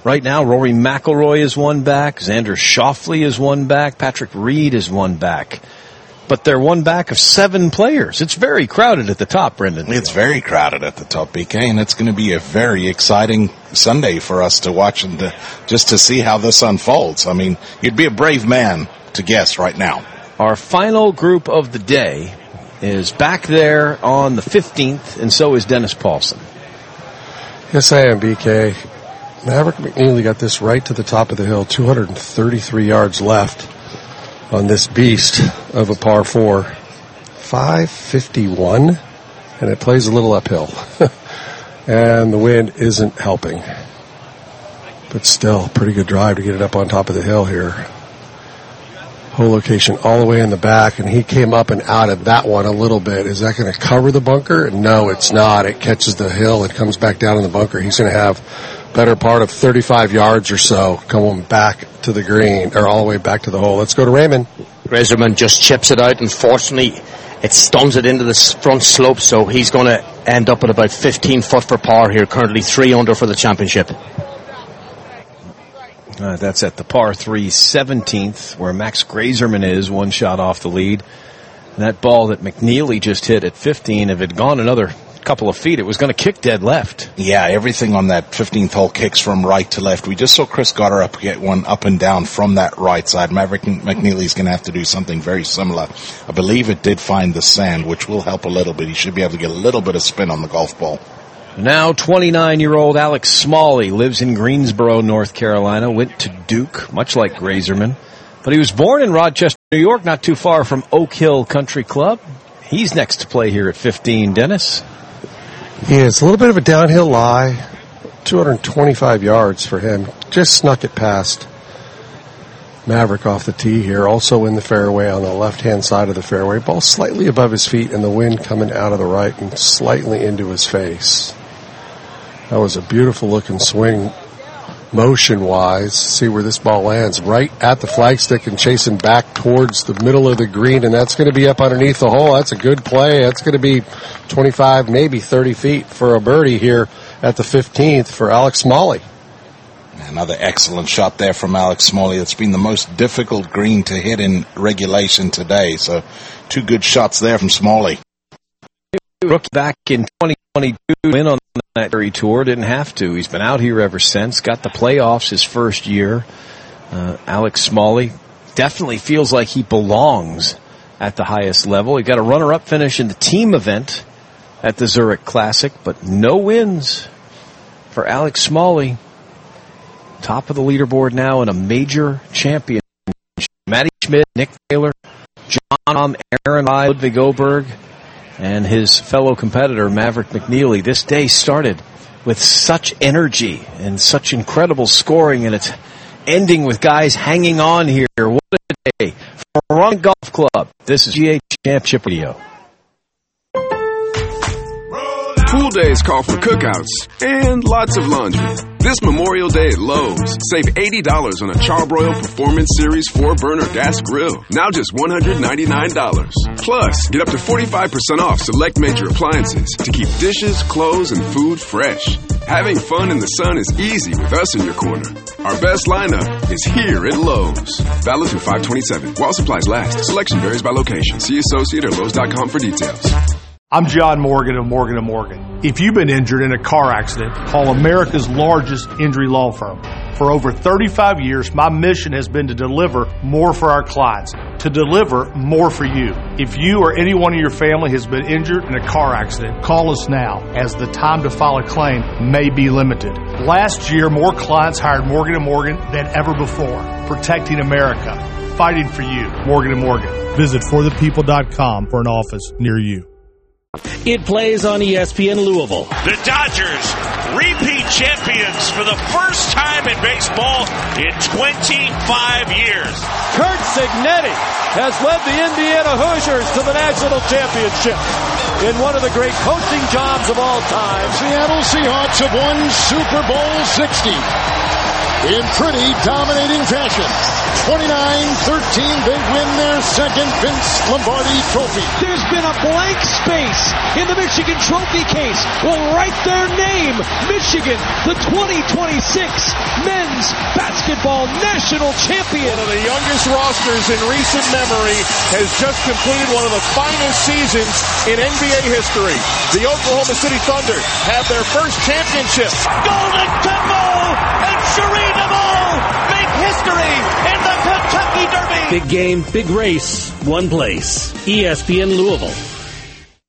Right now, Rory McIlroy is one back, Xander Schauffele is one back, Patrick Reed is one back. But they're one back of 7 players. It's very crowded at the top, Brendan. It's very crowded at the top, BK, and it's going to be a very exciting Sunday for us to watch and just to see how this unfolds. I mean, you'd be a brave man to guess right now. Our final group of the day is back there on the 15th, and so is Dennis Paulson. Yes, I am, BK. Maverick McNeely got this right to the top of the hill, 233 yards left on this beast of a par 4. 551, and it plays a little uphill. And the wind isn't helping. But still, pretty good drive to get it up on top of the hill here. Hole location all the way in the back, and he came up and out of that one a little bit. Is that going to cover the bunker? No, it's not. It catches the hill. It comes back down in the bunker. He's going to have better part of 35 yards or so coming back to the green, or all the way back to the hole. Let's go to Raymond. Grazerman just chips it out. Unfortunately, it stuns it into the front slope, so he's going to end up at about 15 foot for par here, currently 3 under for the championship. That's at the par 3 17th, where Max Grazerman is, 1 shot off the lead. And that ball that McNeely just hit at 15, if it had gone another couple of feet, it was going to kick dead left. Yeah, everything on that 15th hole kicks from right to left. We just saw Chris Goddard get one up and down from that right side. Maverick McNeely's going to have to do something very similar. I believe it did find the sand, which will help a little bit. He should be able to get a little bit of spin on the golf ball. Now 29-year-old Alex Smalley lives in Greensboro, North Carolina, went to Duke, much like Grazerman. But he was born in Rochester, New York, not too far from Oak Hill Country Club. He's next to play here at 15, Dennis. He is a little bit of a downhill lie. 225 yards for him. Just snuck it past Maverick off the tee here. Also in the fairway on the left-hand side of the fairway. Ball slightly above his feet and the wind coming out of the right and slightly into his face. That was a beautiful looking swing motion-wise. See where this ball lands. Right at the flagstick and chasing back towards the middle of the green, and that's going to be up underneath the hole. That's a good play. That's going to be 25, maybe 30 feet for a birdie here at the 15th for Alex Smalley. Another excellent shot there from Alex Smalley. It's been the most difficult green to hit in regulation today. So 2 good shots there from Smalley. Rookie back in 2022, win on that very tour. Didn't have to. He's been out here ever since. Got the playoffs his first year. Alex Smalley definitely feels like he belongs at the highest level. He got a runner-up finish in the team event at the Zurich Classic, but no wins for Alex Smalley. Top of the leaderboard now in a major championship. Matty Schmidt, Nick Taylor, John Aaron I, Ludwig Oberg, and his fellow competitor, Maverick McNeely. This day started with such energy and such incredible scoring, and it's ending with guys hanging on here. What a day for Ron Golf Club. This is GA Championship Radio. Pool days call for cookouts and lots of laundry. This Memorial Day at Lowe's, save $80 on a Charbroil Performance Series 4-burner gas grill. Now just $199. Plus, get up to 45% off select major appliances to keep dishes, clothes, and food fresh. Having fun in the sun is easy with us in your corner. Our best lineup is here at Lowe's. Valid through 5/27. While supplies last. Selection varies by location. See associate or Lowe's.com for details. I'm John Morgan of Morgan & Morgan. If you've been injured in a car accident, call America's largest injury law firm. For over 35 years, my mission has been to deliver more for our clients, to deliver more for you. If you or anyone in your family has been injured in a car accident, call us now, as the time to file a claim may be limited. Last year, more clients hired Morgan & Morgan than ever before, protecting America, fighting for you. Morgan & Morgan. Visit forthepeople.com for an office near you. It plays on ESPN Louisville. The Dodgers, repeat champions for the first time in baseball in 25 years. Curt Cignetti has led the Indiana Hoosiers to the national championship in one of the great coaching jobs of all time. Seattle Seahawks have won Super Bowl 60. in pretty dominating fashion. 29-13, they win their second Vince Lombardi trophy. There's been a blank space in the Michigan trophy case. Will write their name, Michigan, the 2026 men's basketball national champion. One of the youngest rosters in recent memory has just completed one of the finest seasons in NBA history. The Oklahoma City Thunder have their first championship. Golden Temple and Cherie DeVol make history in the Kentucky Derby. Big game, big race, one place. ESPN Louisville.